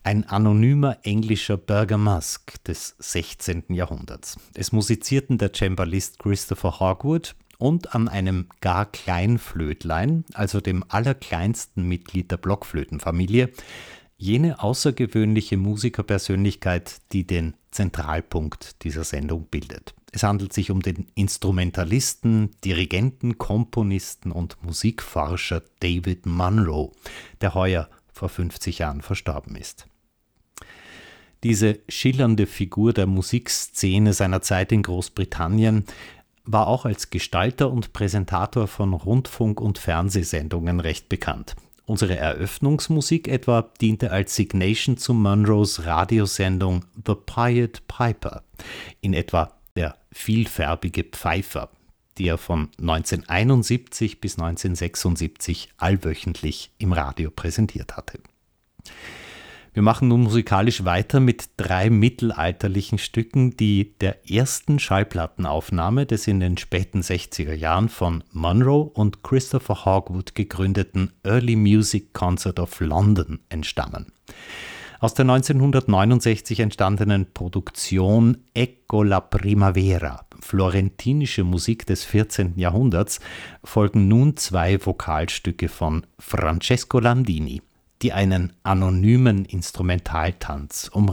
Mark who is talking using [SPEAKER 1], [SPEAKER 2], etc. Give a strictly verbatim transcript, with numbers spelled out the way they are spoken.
[SPEAKER 1] Ein anonymer englischer Bergamasque des sechzehnten. Jahrhunderts. Es musizierten der Cembalist Christopher Hogwood und an einem gar Kleinflötlein, also dem allerkleinsten Mitglied der Blockflötenfamilie, jene außergewöhnliche Musikerpersönlichkeit, die den Zentralpunkt dieser Sendung bildet. Es handelt sich um den Instrumentalisten, Dirigenten, Komponisten und Musikforscher David Munro, der heuer vor fünfzig Jahren verstorben ist. Diese schillernde Figur der Musikszene seiner Zeit in Großbritannien war auch als Gestalter und Präsentator von Rundfunk- und Fernsehsendungen recht bekannt. Unsere Eröffnungsmusik etwa diente als Signation zu Munros Radiosendung The Pied Piper, in etwa der vielfärbige Pfeifer, die er von neunzehnhunderteinundsiebzig bis neunzehnhundertsechsundsiebzig allwöchentlich im Radio präsentiert hatte. Wir machen nun musikalisch weiter mit drei mittelalterlichen Stücken, die der ersten Schallplattenaufnahme des in den späten sechziger Jahren von Munro und Christopher Hogwood gegründeten Early Music Concert of London entstammen. Aus der neunzehnhundertneunundsechzig entstandenen Produktion Ecco la Primavera, florentinische Musik des vierzehnten. Jahrhunderts, folgen nun zwei Vokalstücke von Francesco Landini, die einen anonymen Instrumentaltanz umreißen.